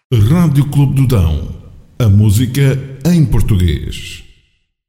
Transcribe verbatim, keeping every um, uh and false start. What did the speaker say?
Rádio Clube do Dão. A música em português.